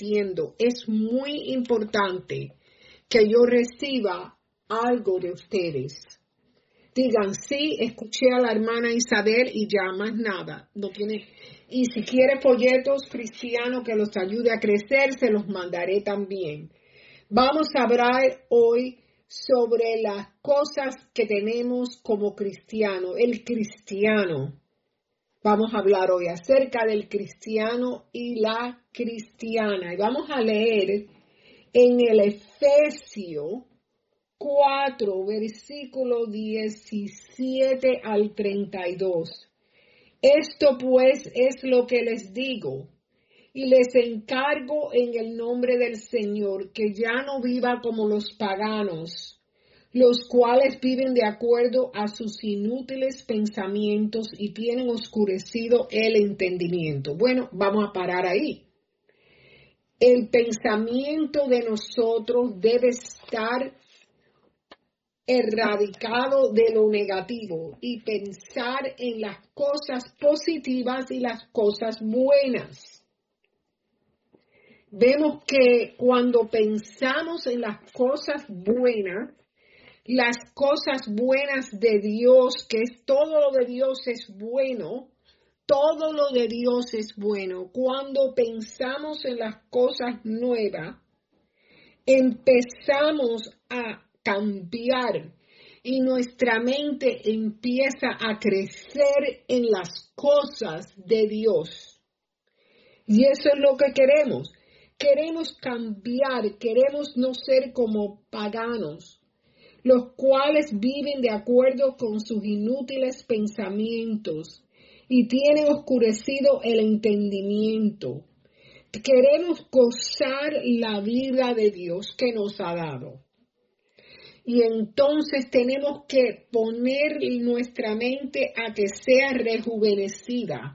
compartiendo. Es muy importante que yo reciba algo de ustedes. Digan, sí, escuché a la hermana Isabel y ya más nada. No tiene. Y si quiere folletos cristianos que los ayude a crecer, se los mandaré también. Vamos a hablar hoy sobre las cosas que tenemos como cristiano, el cristiano. Vamos a hablar hoy acerca del cristiano y la cristiana. Y vamos a leer en el Efesios 4, versículo 17 al 32. Esto pues es lo que les digo, y les encargo en el nombre del Señor, que ya no viva como los paganos, los cuales viven de acuerdo a sus inútiles pensamientos y tienen oscurecido el entendimiento. Bueno, vamos a parar ahí. El pensamiento de nosotros debe estar erradicado de lo negativo y pensar en las cosas positivas y las cosas buenas. Vemos que cuando pensamos en las cosas buenas de Dios, que es todo lo de Dios es bueno, todo lo de Dios es bueno. Cuando pensamos en las cosas nuevas, empezamos a cambiar y nuestra mente empieza a crecer en las cosas de Dios. Y eso es lo que queremos. Queremos cambiar, queremos no ser como paganos, los cuales viven de acuerdo con sus inútiles pensamientos y tienen oscurecido el entendimiento. Queremos gozar la vida de Dios que nos ha dado. Y entonces tenemos que poner nuestra mente a que sea rejuvenecida,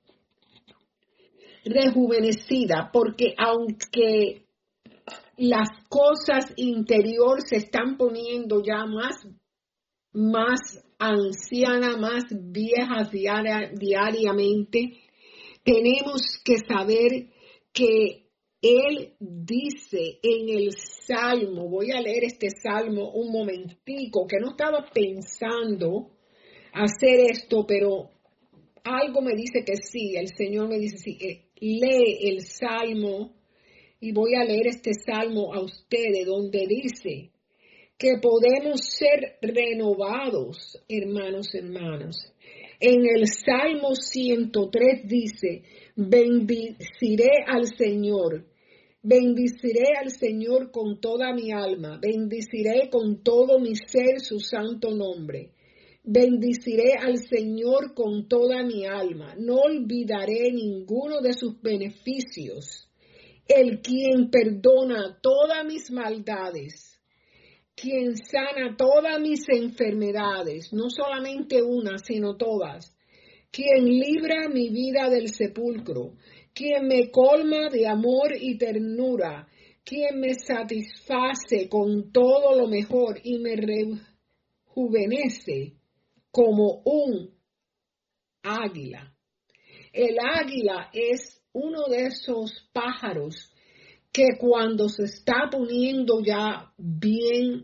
porque aunque las cosas interiores se están poniendo ya más ancianas, más viejas diariamente, tenemos que saber que Él dice en el Salmo, voy a leer este Salmo un momentico, que no estaba pensando hacer esto, pero algo me dice que sí, el Señor me dice sí, lee el Salmo y voy a leer este Salmo a ustedes donde dice que podemos ser renovados, hermanos. En el Salmo 103 dice, bendeciré al Señor con toda mi alma, bendeciré con todo mi ser su santo nombre. Bendeciré al Señor con toda mi alma, no olvidaré ninguno de sus beneficios. El quien perdona todas mis maldades, quien sana todas mis enfermedades, no solamente una, sino todas, quien libra mi vida del sepulcro, quien me colma de amor y ternura, quien me satisface con todo lo mejor y me rejuvenece como un águila. El águila es uno de esos pájaros que cuando se está poniendo ya bien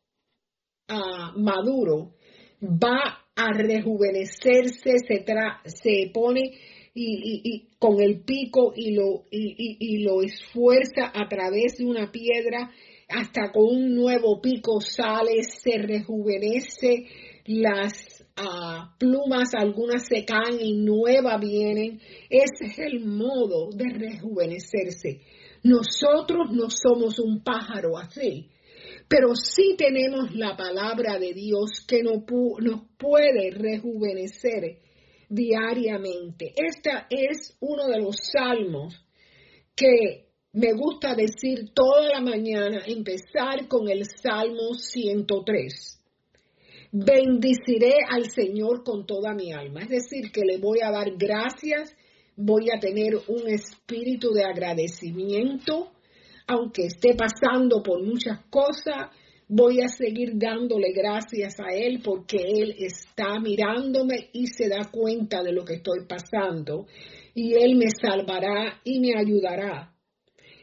maduro, va a rejuvenecerse, se pone y con el pico y lo esfuerza a través de una piedra hasta con un nuevo pico sale, se rejuvenece, las plumas algunas se caen y nuevas vienen. Ese es el modo de rejuvenecerse. Nosotros no somos un pájaro así, pero sí tenemos la palabra de Dios que nos puede rejuvenecer diariamente. Este es uno de los salmos que me gusta decir toda la mañana, empezar con el Salmo 103. Bendeciré al Señor con toda mi alma, es decir, que le voy a dar gracias, voy a tener un espíritu de agradecimiento, aunque esté pasando por muchas cosas, voy a seguir dándole gracias a Él porque Él está mirándome y se da cuenta de lo que estoy pasando y Él me salvará y me ayudará.